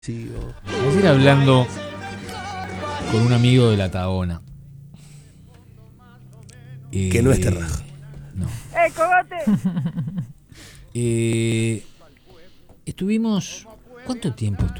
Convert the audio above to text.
Ayer hablando con un amigo de la Tahona. Que no es Terrajo. No. ¡Cogote! Estuvimos. ¿Cuánto tiempo estuvimos?